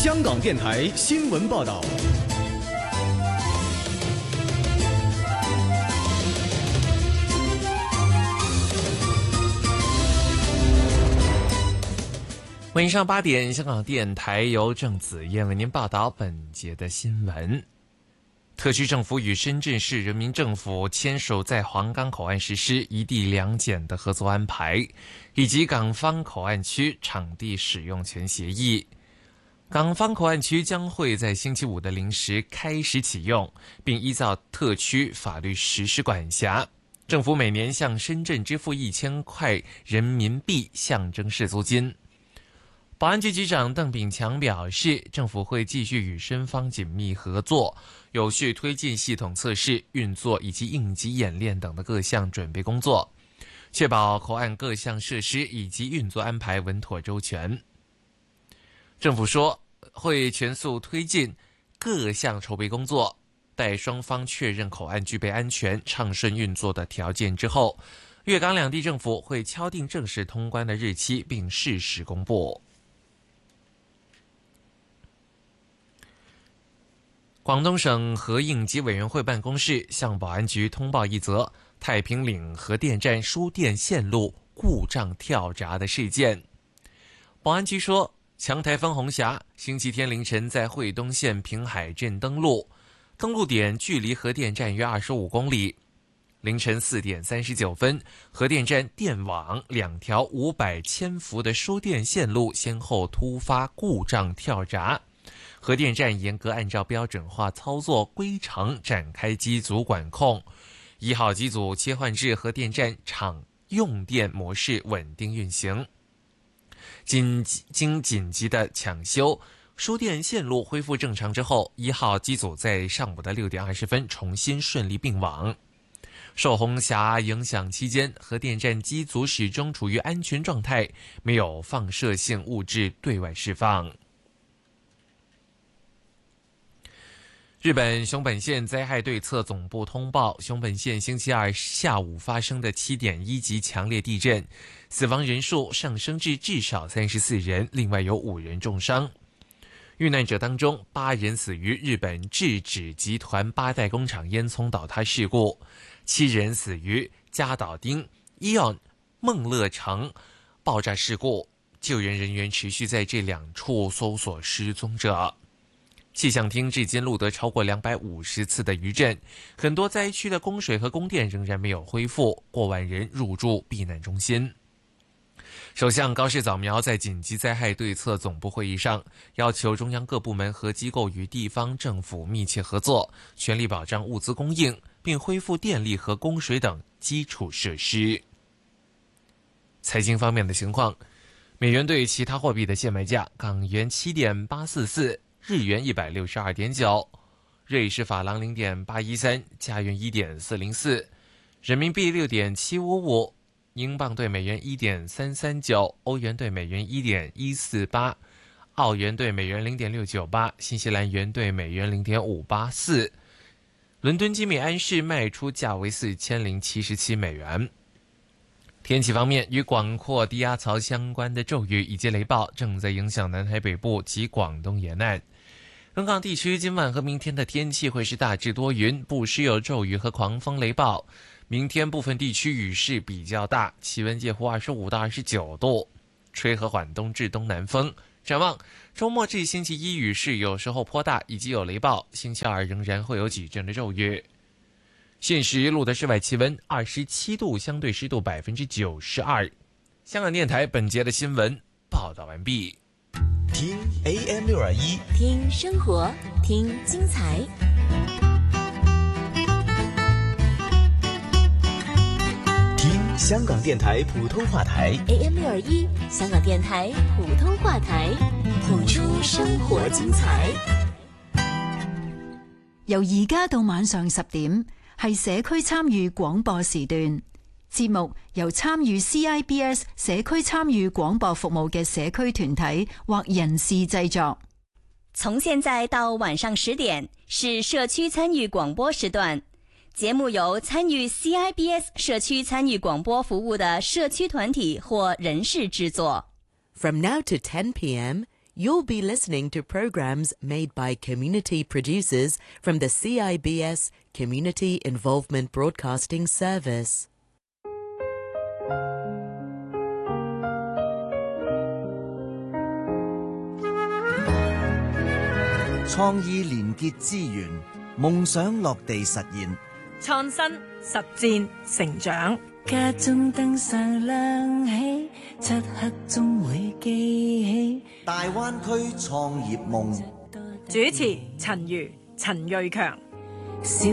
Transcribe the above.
香港电台新闻报道。 晚上8点，香港电台由郑子燕为您报道本节的新闻。特区政府与深圳市人民政府签署在皇岗口岸实施一地两检的合作安排，以及港方口岸区场地使用权协议。港方口岸区将会在星期五的零时开始启用，并依照特区法律实施管辖。政府每年向深圳支付1000块人民币象征式租金。保安局局长邓炳强表示，政府会继续与深方紧密合作，有序推进系统测试、运作以及应急演练等的各项准备工作，确保口岸各项设施以及运作安排稳妥周全。政府说，会全速推进各项筹备工作，待双方确认口岸具备安全、畅顺运作的条件之后，粤港两地政府会敲定正式通关的日期，并适时公布。广东省核应急委员会办公室向保安局通报一则太平岭核电站输电线路故障跳闸的事件。保安局说，强台风红霞星期天凌晨在惠东县平海镇登陆点距离核电站约25公里。凌晨4点39分，核电站电网2条500千伏的输电线路先后突发故障跳闸。核电站严格按照标准化操作规程展开机组管控，1号机组切换至核电站厂用电模式稳定运行。经紧急的抢修，输电线路恢复正常之后，1号机组在上午的6点20分重新顺利并网。受红霞影响期间，核电站机组始终处于安全状态，没有放射性物质对外释放。日本熊本县灾害对策总部通报，熊本县星期二下午发生的7.1级强烈地震，死亡人数上升至至少34人，另外有5人重伤。遇难者当中，8人死于日本制纸集团8代工厂烟囱倒塌事故，7人死于加岛町伊奥孟乐城爆炸事故。救援人员持续在这2处搜索失踪者。气象厅至今录得超过250次的余震，很多灾区的供水和供电仍然没有恢复，过万人入住避难中心。首相高市早苗在紧急灾害对策总部会议上要求中央各部门和机构与地方政府密切合作，全力保障物资供应，并恢复电力和供水等基础设施。财经方面的情况，美元对其他货币的现卖价：港元7.844，日元162.9，瑞士法郎0.813，加元1.404，人民币6.755，英镑对美元1.339，欧元对美元1.148，澳元对美元0.698，新西兰元对美元0.584。伦敦金每安士卖出价为4077美元。天气方面，与广阔低压槽相关的骤雨以及雷暴正在影响南海北部及广东沿岸。本港地区今晚和明天的天气会是大致多云，不时有骤雨和狂风雷暴。明天部分地区雨势比较大，气温介乎25到29度，吹和缓东至东南风。展望周末至星期一雨势有时候颇大，以及有雷暴，星期二仍然会有几阵的骤雨。现时录的室外气温27度，相对湿度92%。香港电台本节的新闻报道完毕。 听 AM621， 听生活，听精彩。 听香港电台普通话台 AM621，香港電台普通話台，譜出生活精彩。 由而家到晚上10點，係社區參與廣播時段。節目由參與 CIBS 社區參與廣播服務嘅社區團體或人士製作。 從現在到晚上10點是社區參與廣播時段，節目由參與 CIBS 社區參與廣播服務的社區團體或人士製作。 From now to 10 p.m., you'll be listening to programs made by community producers from the CIBS Community Involvement Broadcasting Service. 創意連結資源，夢想落地實現。 創新、實踐、成長。 家中燈上亮起，漆黑中會記起大灣區創業夢。 主持陳如、陳瑞強。